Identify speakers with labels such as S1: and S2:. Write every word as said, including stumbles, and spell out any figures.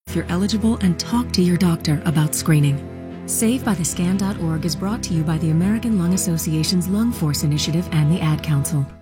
S1: if you're eligible, and talk to your doctor about screening. Save By The Scan dot org is brought to you by the American Lung Association's Lung Force Initiative and the Ad Council.